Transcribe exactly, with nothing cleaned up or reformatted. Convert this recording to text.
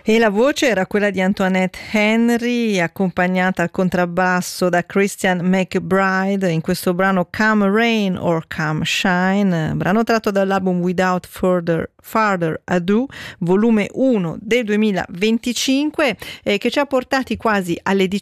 E la voce era quella di Antoinette Henry, accompagnata al contrabbasso da Christian McBride in questo brano Come Rain or Come Shine, brano tratto dall'album Without Further, Further Ado, volume uno del duemilaventicinque, eh, che ci ha portati quasi alle